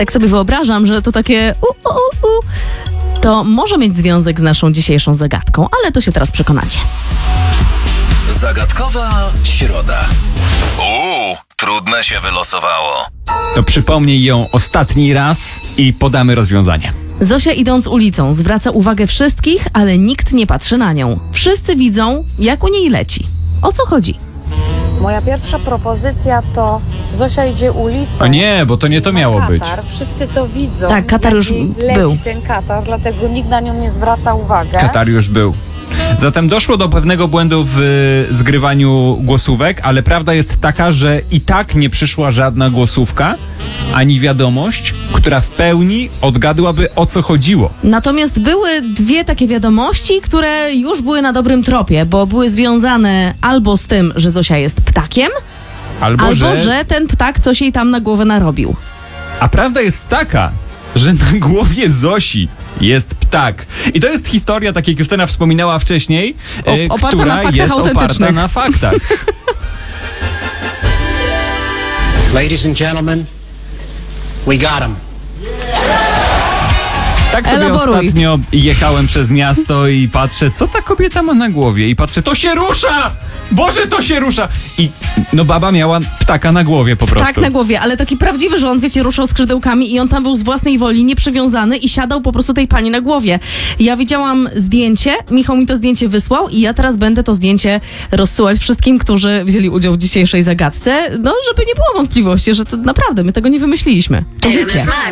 Tak sobie wyobrażam, że to takie to może mieć związek z naszą dzisiejszą zagadką, ale to się teraz przekonacie. Zagadkowa środa. Trudne się wylosowało. To przypomnij ją ostatni raz i podamy rozwiązanie. Zosia, idąc ulicą, zwraca uwagę wszystkich, ale nikt nie patrzy na nią. Wszyscy widzą, jak u niej leci. O co chodzi? Moja pierwsza propozycja to Zosia idzie ulicą. O nie, bo to nie to miało być. Wszyscy to widzą. Tak, katar już jej był. Leci ten katar, dlatego nikt na nią nie zwraca uwagi. Katar już był. Zatem doszło do pewnego błędu w zgrywaniu głosówek, ale prawda jest taka, że i tak nie przyszła żadna głosówka, ani wiadomość, która w pełni odgadłaby, o co chodziło. Natomiast były dwie takie wiadomości, które już były na dobrym tropie, bo były związane albo z tym, że Zosia jest ptakiem, albo że ten ptak coś jej tam na głowę narobił. A prawda jest taka, że na głowie Zosi jest ptak. I to jest historia, tak jak Justyna wspominała wcześniej, która jest oparta na faktach. Ladies and gentlemen, we got him. Tak sobie ostatnio jechałem przez miasto i patrzę, co ta kobieta ma na głowie. I patrzę, to się rusza! Boże, to się rusza! I no baba miała ptaka na głowie po prostu. Tak, na głowie, ale taki prawdziwy, że on, wiecie, ruszał skrzydełkami i on tam był z własnej woli nieprzywiązany i siadał po prostu tej pani na głowie. Ja widziałam zdjęcie, Michał mi to zdjęcie wysłał i ja teraz będę to zdjęcie rozsyłać wszystkim, którzy wzięli udział w dzisiejszej zagadce, no żeby nie było wątpliwości, że to naprawdę, my tego nie wymyśliliśmy. To życie.